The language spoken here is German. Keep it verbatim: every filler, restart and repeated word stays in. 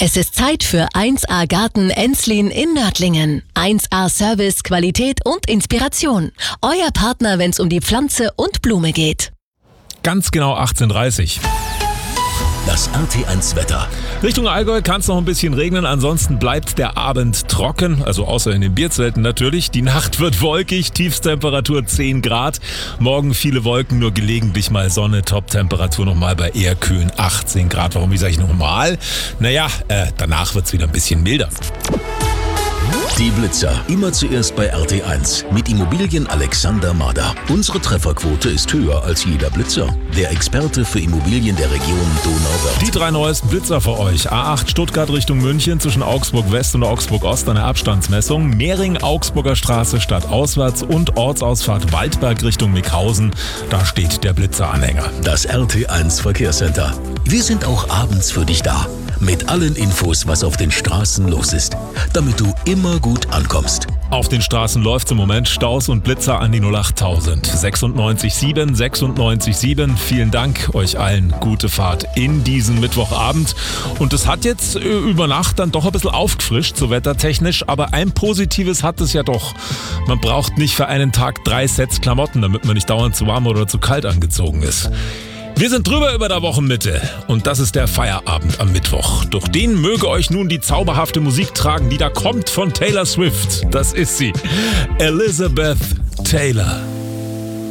Es ist Zeit für eins A Garten Enslin in Nördlingen. eins A Service, Qualität und Inspiration. Euer Partner, wenn es um die Pflanze und Blume geht. Ganz genau achtzehn Uhr dreißig. Das R T eins Wetter. Richtung Allgäu kann es noch ein bisschen regnen, ansonsten bleibt der Abend trocken, also außer in den Bierzelten natürlich. Die Nacht wird wolkig, Tiefstemperatur zehn Grad. Morgen viele Wolken, nur gelegentlich mal Sonne, Top-Temperatur nochmal bei eher kühlen achtzehn Grad. Warum, wie sage ich nochmal? Naja, äh, danach wird es wieder ein bisschen milder. Die Blitzer. Immer zuerst bei R T eins. Mit Immobilien Alexander Mader. Unsere Trefferquote ist höher als jeder Blitzer. Der Experte für Immobilien der Region Donauwörth. Die drei neuesten Blitzer für euch. A acht Stuttgart Richtung München zwischen Augsburg West und Augsburg Ost eine Abstandsmessung. Mehring Augsburger Straße stadtauswärts und Ortsausfahrt Waldberg Richtung Mickhausen. Da steht der Blitzeranhänger. Das R T eins Verkehrscenter. Wir sind auch abends für dich da. Mit allen Infos, was auf den Straßen los ist, damit du immer gut ankommst. Auf den Straßen läuft's im Moment. Staus und Blitzer an die null acht tausend. sechsundneunzig sieben, sechsundneunzig sieben. Vielen Dank euch allen. Gute Fahrt in diesen Mittwochabend. Und es hat jetzt über Nacht dann doch ein bisschen aufgefrischt, so wettertechnisch. Aber ein Positives hat es ja doch. Man braucht nicht für einen Tag drei Sets Klamotten, damit man nicht dauernd zu warm oder zu kalt angezogen ist. Wir sind drüber über der Wochenmitte und das ist der Feierabend am Mittwoch. Durch den möge euch nun die zauberhafte Musik tragen, die da kommt von Taylor Swift. Das ist sie, Elizabeth Taylor.